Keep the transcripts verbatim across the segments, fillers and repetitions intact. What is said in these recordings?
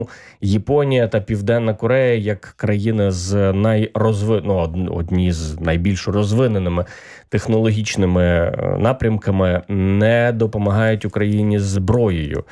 Японія та Південна Корея, як країни з найрозви... ну, одні з найбільш розвиненими технологічними напрямками, не допомагають Україні зброєю.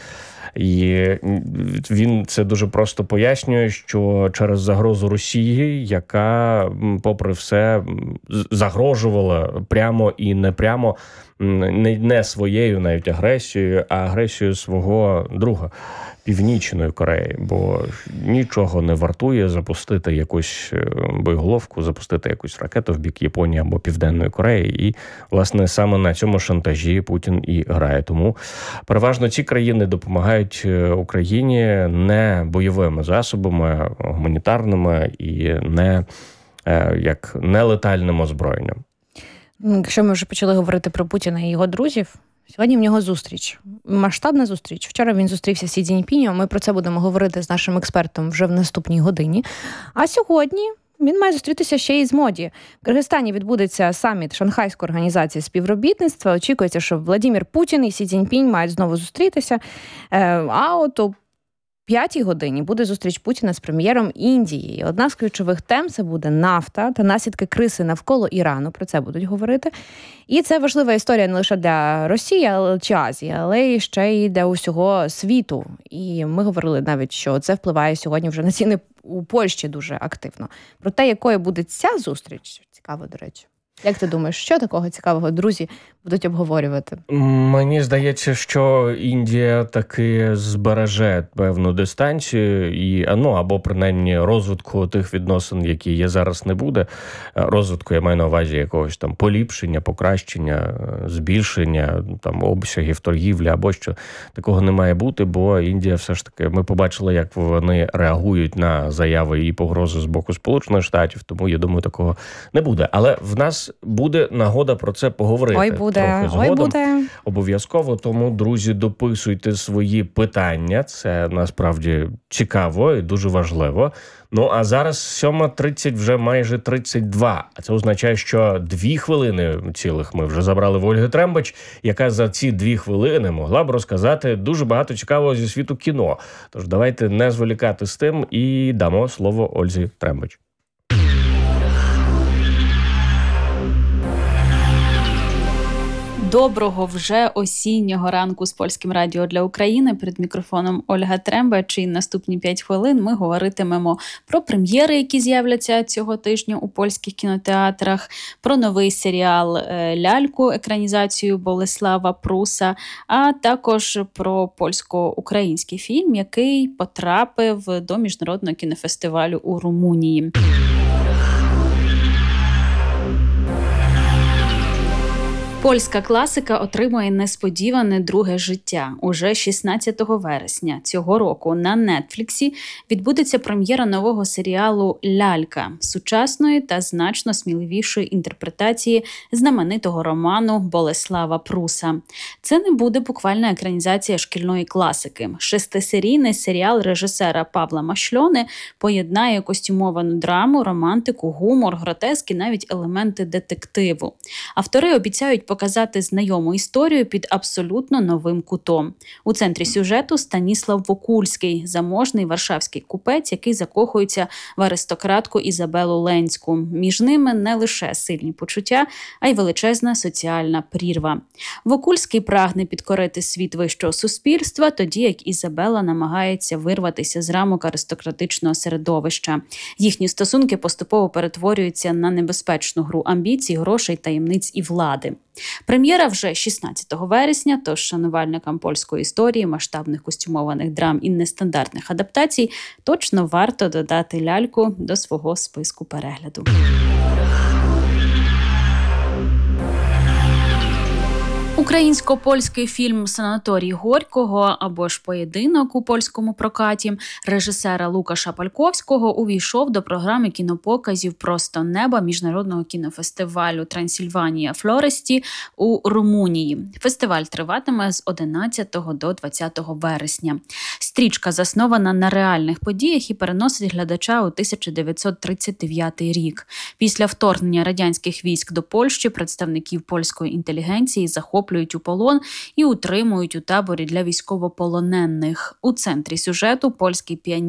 І він це дуже просто пояснює, що через загрозу Росії, яка, попри все, загрожувала прямо і непрямо не, не своєю навіть агресією, а агресією свого друга – Північної Кореї. Бо нічого не вартує запустити якусь боєголовку, запустити якусь ракету в бік Японії або Південної Кореї. І, власне, саме на цьому шантажі Путін і грає. Тому переважно ці країни допомагають Україні не бойовими засобами, гуманітарними і не як нелетальним озброєнням. Якщо ми вже почали говорити про Путіна і його друзів, сьогодні в нього зустріч. Масштабна зустріч. Вчора він зустрівся з Сі Цзіньпінем. Ми про це будемо говорити з нашим експертом вже в наступній годині. А сьогодні він має зустрітися ще й з Моді. В Киргизстані відбудеться саміт Шанхайської організації співробітництва. Очікується, що Владимир Путін і Сі Цзіньпінь мають знову зустрітися. А от о п'ятій годині буде зустріч Путіна з прем'єром Індії. Одна з ключових тем – це буде нафта та наслідки кризи навколо Ірану. Про це будуть говорити. І це важлива історія не лише для Росії чи Азії, але й ще й для усього світу. І ми говорили навіть, що це впливає сьогодні вже на ціни у Польщі дуже активно. Про те, якою буде ця зустріч, цікаво, до речі. Як ти думаєш, що такого цікавого друзі будуть обговорювати? Мені здається, що Індія таки збереже певну дистанцію і, ну, або принаймні розвитку тих відносин, які є зараз, не буде. Розвитку я маю на увазі якогось там поліпшення, покращення, збільшення там обсягів торгівлі або що. Такого не має бути, бо Індія все ж таки, ми побачили, як вони реагують на заяви і погрози з боку Сполучених Штатів, тому я думаю, такого не буде. Але в нас буде нагода про це поговорити. Ой, буде. Трохи згодом. Ой, буде. Обов'язково, тому, друзі, дописуйте свої питання. Це насправді цікаво і дуже важливо. Ну, а зараз сьома тридцять, вже майже тридцять два. А це означає, що дві хвилини цілих ми вже забрали в Ольги Трембач, яка за ці дві хвилини могла б розказати дуже багато цікавого зі світу кіно. Тож давайте не зволікати з тим і дамо слово Ользі Трембач. Доброго вже осіннього ранку з Польським радіо для України. Перед мікрофоном Ольга Трембач. І наступні п'ять хвилин ми говоритимемо про прем'єри, які з'являться цього тижня у польських кінотеатрах, про новий серіал «Ляльку», екранізацію Болеслава Пруса, а також про польсько-український фільм, який потрапив до міжнародного кінофестивалю у Румунії. Польська класика отримує несподіване друге життя. Уже шістнадцятого вересня цього року на Нетфліксі відбудеться прем'єра нового серіалу «Лялька» – сучасної та значно сміливішої інтерпретації знаменитого роману Болеслава Пруса. Це не буде буквальна екранізація шкільної класики. Шестисерійний серіал режисера Павла Машльони поєднає костюмовану драму, романтику, гумор, гротеск і навіть елементи детективу. Автори обіцяють показати знайому історію під абсолютно новим кутом. У центрі сюжету Станіслав Вокульський, заможний варшавський купець, який закохується в аристократку Ізабелу Ленську. Між ними не лише сильні почуття, а й величезна соціальна прірва. Вокульський прагне підкорити світ вищого суспільства, тоді як Ізабела намагається вирватися з рамок аристократичного середовища. Їхні стосунки поступово перетворюються на небезпечну гру амбіцій, грошей, таємниць і влади. Прем'єра вже шістнадцятого вересня, тож шанувальникам польської історії, масштабних костюмованих драм і нестандартних адаптацій точно варто додати «Ляльку» до свого списку перегляду. Українсько-польський фільм «Санаторій Горького» або ж «Поєдинок» у польському прокаті режисера Лукаша Пальковського увійшов до програми кінопоказів «Просто неба» міжнародного кінофестивалю «Трансильванія Флоресті» у Румунії. Фестиваль триватиме з одинадцятого до двадцятого вересня. Стрічка заснована на реальних подіях і переносить глядача у тисяча дев'ятсот тридцять дев'ятий рік. Після вторгнення радянських військ до Польщі представників польської інтелігенції захоплюють захоплюють у полон і утримують у таборі для військовополонених. У центрі сюжету польський піаніст